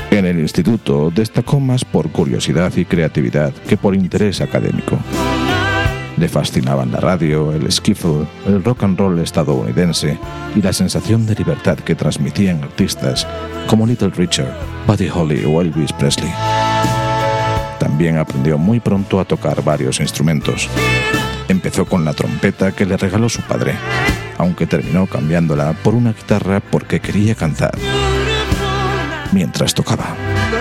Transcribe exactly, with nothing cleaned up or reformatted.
En el instituto destacó más por curiosidad y creatividad que por interés académico. Le fascinaban la radio, el skiffle, el rock and roll estadounidense y la sensación de libertad que transmitían artistas como Little Richard, Buddy Holly o Elvis Presley. También aprendió muy pronto a tocar varios instrumentos. Empezó con la trompeta que le regaló su padre, aunque terminó cambiándola por una guitarra porque quería cantar mientras tocaba.